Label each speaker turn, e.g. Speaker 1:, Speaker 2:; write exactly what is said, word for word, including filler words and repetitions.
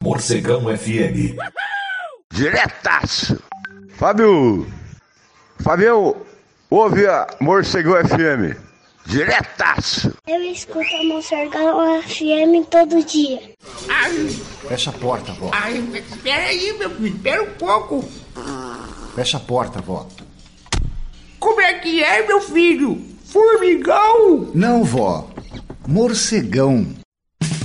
Speaker 1: Morcegão F M.
Speaker 2: Diretaço. Fábio. Fabião, ouve a Morcegão F M. Diretaço.
Speaker 3: Eu escuto a Morcegão F M todo dia.
Speaker 4: Ai,
Speaker 5: Fecha a porta, vó.
Speaker 4: ai, espera aí, meu filho, espera um pouco.
Speaker 5: Fecha a porta, vó.
Speaker 4: Como é que é, meu filho? Formigão?
Speaker 5: Não, vó. Morcegão.